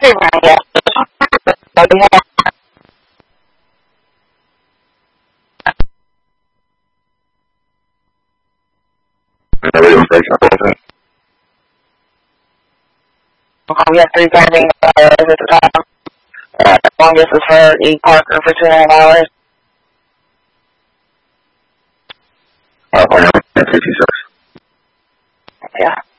Yeah. We have 3 pending at the time. Longest is for E. Parker for 2.5 hours. 56. Yeah.